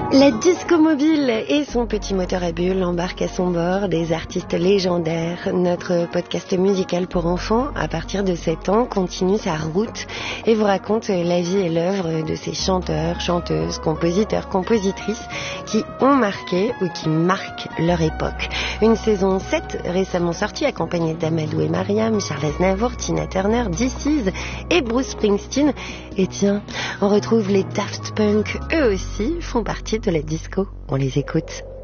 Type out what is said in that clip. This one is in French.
La disco mobile et son petit moteur à bulles embarquent à son bord des artistes légendaires. Notre podcast musical pour enfants, à partir de 7 ans, continue sa route et vous raconte la vie et l'œuvre de ces chanteurs, chanteuses, compositeurs, compositrices qui ont marqué ou qui marquent leur époque. Une saison 7 récemment sortie, accompagnée d'Amadou et Mariam, Charles Aznavour, Tina Turner, DC's et Bruce Springsteen. Et tiens, on retrouve les Daft Punk, eux aussi font partie de la disco. On les écoute.